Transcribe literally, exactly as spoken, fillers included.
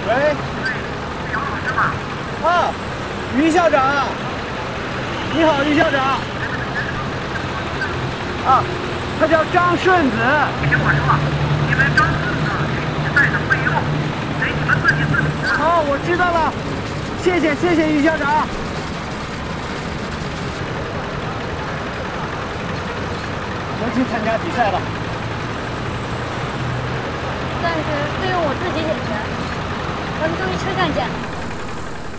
喂。啊，于校长。你好，于校长。啊，他叫张顺子。 你听我说，你们张顺子你带上费用，得你们自己自理的。 好，我知道了。谢谢，谢谢于校长。能去参加比赛了。 但是费用我自己解决。咱们就去车站见。